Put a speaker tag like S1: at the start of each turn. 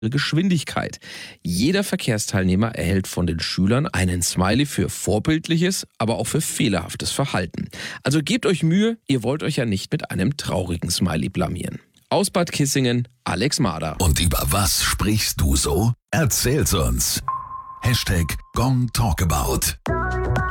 S1: Geschwindigkeit. Jeder Verkehrsteilnehmer erhält von den Schülern einen Smiley für vorbildliches, aber auch für fehlerhaftes Verhalten. Also gebt euch Mühe, ihr wollt euch ja nicht mit einem traurigen Smiley blamieren. Aus Bad Kissingen, Alex Mader.
S2: Und über was sprichst du so? Erzähl's uns. #GongTalkabout